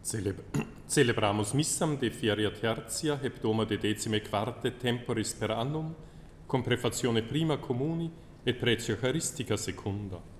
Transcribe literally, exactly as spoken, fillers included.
Celeb Celebramus missam de feria tertia hebdoma de decime quarte temporis per annum, com prefazione prima communi et pretio Eucharistica secunda.